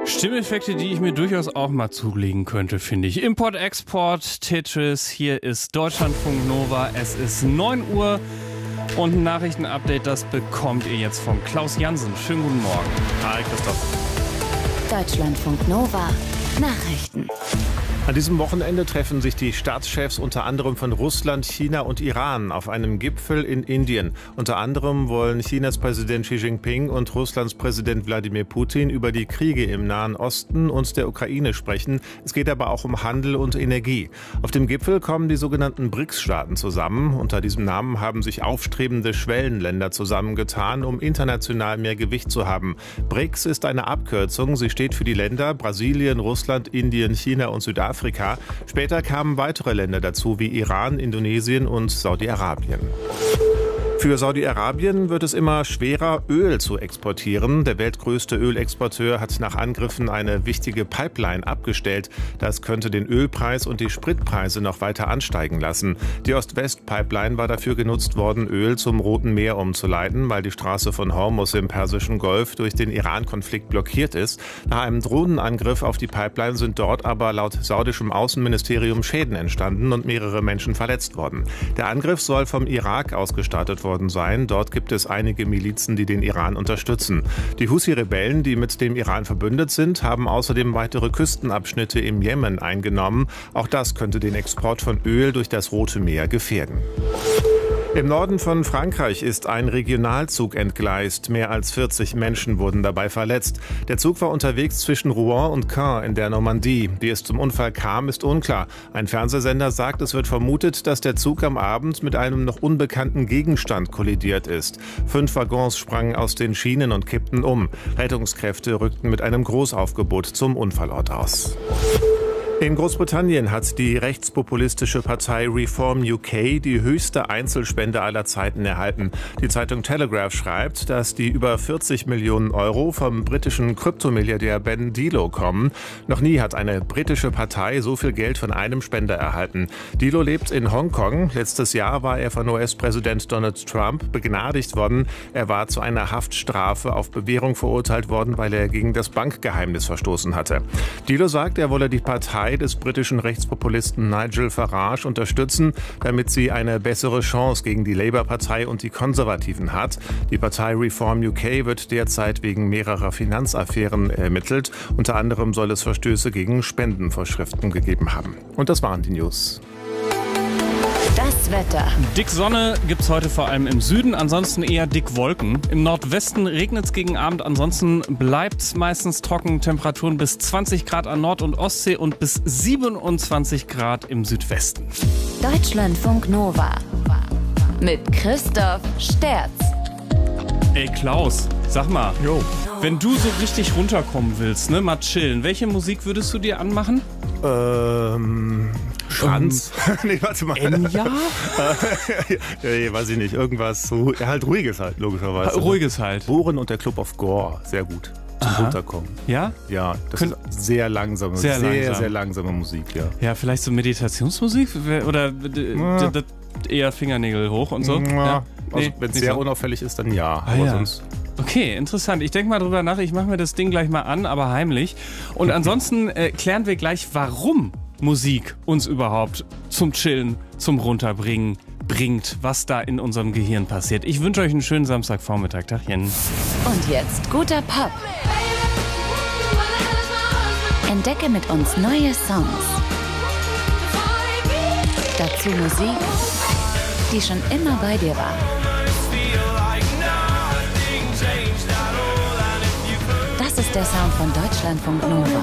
Stimmeffekte, die ich mir durchaus auch mal zulegen könnte, finde ich. Import, Export, Tetris, hier ist Deutschlandfunk Nova. Es ist 9 Uhr und ein Nachrichtenupdate, das bekommt ihr jetzt von Klaus Jansen. Schönen guten Morgen. Hi, Christoph. Deutschlandfunk Nova. Nachrichten. An diesem Wochenende treffen sich die Staatschefs unter anderem von Russland, China und Iran auf einem Gipfel in Indien. Unter anderem wollen Chinas Präsident Xi Jinping und Russlands Präsident Wladimir Putin über die Kriege im Nahen Osten und der Ukraine sprechen. Es geht aber auch um Handel und Energie. Auf dem Gipfel kommen die sogenannten BRICS-Staaten zusammen. Unter diesem Namen haben sich aufstrebende Schwellenländer zusammengetan, um international mehr Gewicht zu haben. BRICS ist eine Abkürzung. Sie steht für die Länder Brasilien, Russland, Indien, China und Südafrika. Später kamen weitere Länder dazu, wie Iran, Indonesien und Saudi-Arabien. Für Saudi-Arabien wird es immer schwerer, Öl zu exportieren. Der weltgrößte Ölexporteur hat nach Angriffen eine wichtige Pipeline abgestellt. Das könnte den Ölpreis und die Spritpreise noch weiter ansteigen lassen. Die Ost-West-Pipeline war dafür genutzt worden, Öl zum Roten Meer umzuleiten, weil die Straße von Hormuz im Persischen Golf durch den Iran-Konflikt blockiert ist. Nach einem Drohnenangriff auf die Pipeline sind dort aber laut saudischem Außenministerium Schäden entstanden und mehrere Menschen verletzt worden. Der Angriff soll vom Irak aus gestartet worden sein. Dort gibt es einige Milizen, die den Iran unterstützen. Die Husi-Rebellen, die mit dem Iran verbündet sind, haben außerdem weitere Küstenabschnitte im Jemen eingenommen. Auch das könnte den Export von Öl durch das Rote Meer gefährden. Im Norden von Frankreich ist ein Regionalzug entgleist. Mehr als 40 Menschen wurden dabei verletzt. Der Zug war unterwegs zwischen Rouen und Caen in der Normandie. Wie es zum Unfall kam, ist unklar. Ein Fernsehsender sagt, es wird vermutet, dass der Zug am Abend mit einem noch unbekannten Gegenstand kollidiert ist. 5 Waggons sprangen aus den Schienen und kippten um. Rettungskräfte rückten mit einem Großaufgebot zum Unfallort aus. In Großbritannien hat die rechtspopulistische Partei Reform UK die höchste Einzelspende aller Zeiten erhalten. Die Zeitung Telegraph schreibt, dass die über 40 Millionen Euro vom britischen Kryptomilliardär Ben Dilo kommen. Noch nie hat eine britische Partei so viel Geld von einem Spender erhalten. Dilo lebt in Hongkong. Letztes Jahr war er von US-Präsident Donald Trump begnadigt worden. Er war zu einer Haftstrafe auf Bewährung verurteilt worden, weil er gegen das Bankgeheimnis verstoßen hatte. Dilo sagt, er wolle die Partei des britischen Rechtspopulisten Nigel Farage unterstützen, damit sie eine bessere Chance gegen die Labour-Partei und die Konservativen hat. Die Partei Reform UK wird derzeit wegen mehrerer Finanzaffären ermittelt. Unter anderem soll es Verstöße gegen Spendenvorschriften gegeben haben. Und das waren die News. Das Wetter. Dick Sonne gibt's heute vor allem im Süden, ansonsten eher dick Wolken. Im Nordwesten regnet's gegen Abend, ansonsten bleibt's meistens trocken. Temperaturen bis 20 Grad an Nord- und Ostsee und bis 27 Grad im Südwesten. Deutschlandfunk Nova. Mit Christoph Sterz. Ey Klaus, sag mal, wenn du so richtig runterkommen willst, ne, mal chillen, welche Musik würdest du dir anmachen? Schranz? Nee, warte mal. Enya? Ja, weiß ich nicht. Irgendwas, halt ruhiges halt, logischerweise. Ruhiges halt. Bohren und der Club of Gore, sehr gut. Zum Runterkommen. Ja? Ja, das ist sehr langsame, sehr langsame Musik, ja. Ja, vielleicht so Meditationsmusik? Oder eher Fingernägel hoch und so? Ja. Also, Nee, wenn es nicht sehr so. unauffällig ist, dann ja. Ah, Aber ja. sonst. Okay, interessant. Ich denke mal drüber nach. Ich mache mir das Ding gleich mal an, aber heimlich. Und ansonsten klären wir gleich, warum Musik uns überhaupt zum Chillen, zum Runterbringen bringt, was da in unserem Gehirn passiert. Ich wünsche euch einen schönen Samstagvormittag. Tagchen. Und jetzt guter Pop. Entdecke mit uns neue Songs. Dazu Musik, die schon immer bei dir war. Das ist der Sound von Deutschlandfunk Nova.